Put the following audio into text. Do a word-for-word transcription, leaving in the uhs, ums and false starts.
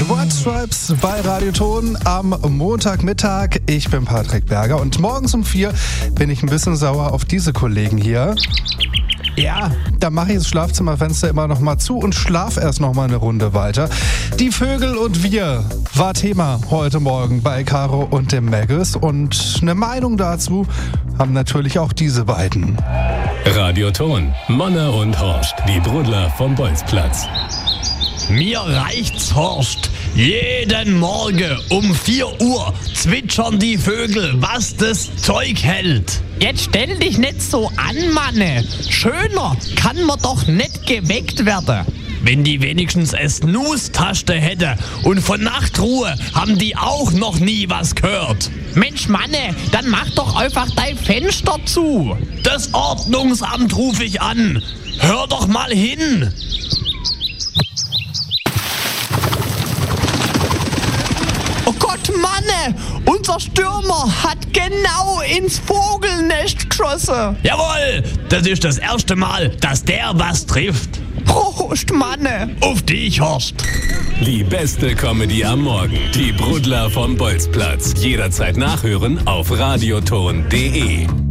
White Stripes bei Radioton am Montagmittag. Ich bin Patrick Berger und morgens um vier bin ich ein bisschen sauer auf diese Kollegen hier. Ja, da mache ich das Schlafzimmerfenster immer noch mal zu und schlaf erst noch mal eine Runde weiter. Die Vögel und wir war Thema heute Morgen bei Caro und dem Maggis. Und eine Meinung dazu haben natürlich auch diese beiden. Radioton, Monner und Horst, die Brudler vom Bolzplatz. Mir reicht's, Horst. Jeden Morgen um vier Uhr zwitschern die Vögel, was das Zeug hält. Jetzt stell dich nicht so an, Manne. Schöner kann man doch nicht geweckt werden. Wenn die wenigstens eine Snooze-Taste hätte und von Nachtruhe haben die auch noch nie was gehört. Mensch, Manne, dann mach doch einfach dein Fenster zu. Das Ordnungsamt rufe ich an. Hör doch mal hin. Oh Gott, Manne, unser Stürmer hat genau ins Vogelnest geschossen. Jawohl, das ist das erste Mal, dass der was trifft. Prost, Manne. Auf dich, Horst. Die beste Comedy am Morgen. Die Brudler vom Bolzplatz. Jederzeit nachhören auf radioton punkt de.